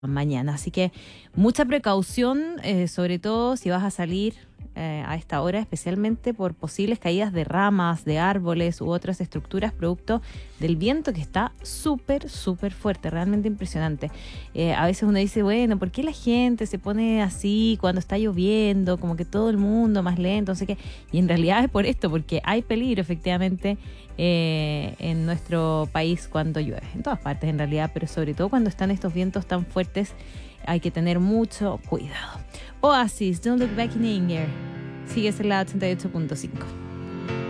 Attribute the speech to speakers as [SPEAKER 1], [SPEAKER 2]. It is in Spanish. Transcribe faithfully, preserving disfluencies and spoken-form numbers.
[SPEAKER 1] mañana. Así que mucha precaución, eh, sobre todo si vas a salir eh, a esta hora, especialmente por posibles caídas de ramas, de árboles u otras estructuras producto del viento que está súper, súper fuerte, realmente impresionante. Eh, a veces uno dice, bueno, ¿por qué la gente se pone así cuando está lloviendo? Como que todo el mundo más lento, no sé qué. Y en realidad es por esto, porque hay peligro efectivamente eh, en nuestro país cuando llueve. En todas partes en realidad, pero sobre todo cuando están estos vientos tan fuertes, hay que tener mucho cuidado. Oasis, Don't Look Back in Anger. Sigues en la ochenta y ocho punto cinco.